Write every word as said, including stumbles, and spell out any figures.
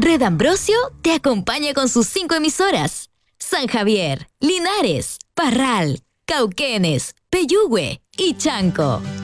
Red Ambrosio te acompaña con sus cinco emisoras. San Javier, Linares, Parral, Cauquenes, Peyúgue y Chanco.